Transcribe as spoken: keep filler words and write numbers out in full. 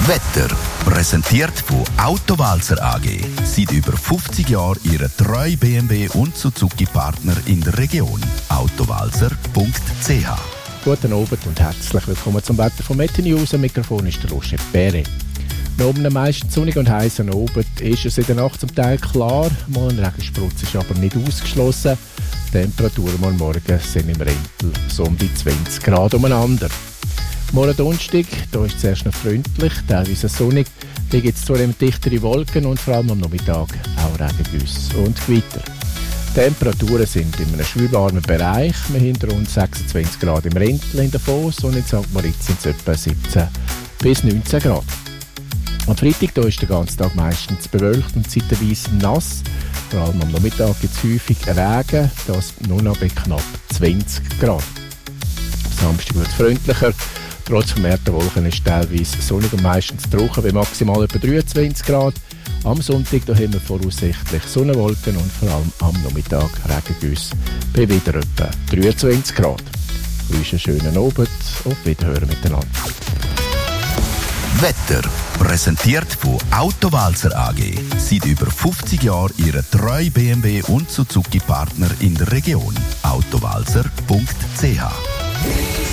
Wetter, präsentiert von Autowalzer A G. Seit über fünfzig Jahren Ihr treu B M W und Suzuki-Partner in der Region. autowalzer punkt c h. Guten Abend und herzlich willkommen zum Wetter von Meti News. Am Mikrofon ist der Roger Perret. Noch um einen meist sonnigen und heißen Abend ist es in der Nacht zum Teil klar. Mal ein Regensprutz ist aber nicht ausgeschlossen. Die Temperaturen am Morgen sind im Rentel so um die zwanzig Grad umeinander. Morgen Donnerstag, da ist es zuerst noch freundlich, teilweise sonnig. Hier gibt es zunehmend dichtere Wolken und vor allem am Nachmittag auch Regengüsse und Gewitter. Die Temperaturen sind in einem schwülwarmen Bereich. Wir haben rund sechsundzwanzig Grad im Rentel in Davos und in Sankt Moritz sind es etwa siebzehn bis neunzehn Grad. Am Freitag da ist der ganze Tag meistens bewölkt und zeitweise nass. Vor allem am Nachmittag gibt es häufig Regen, das nur noch bei knapp zwanzig Grad. Am Samstag wird es freundlicher. Trotz vermehrter Wolken ist es teilweise sonnig und meistens trocken bei maximal etwa dreiundzwanzig Grad. Am Sonntag da haben wir voraussichtlich Sonnenwolken und vor allem am Nachmittag Regengüsse bei wieder etwa dreiundzwanzig Grad. Ich wünsche einen schönen Abend, auf Wiederhören miteinander. Wetter, präsentiert von Autowalzer A G. Seit über fünfzig Jahren Ihr treu B M W und Suzuki-Partner in der Region. autowalzer punkt c h.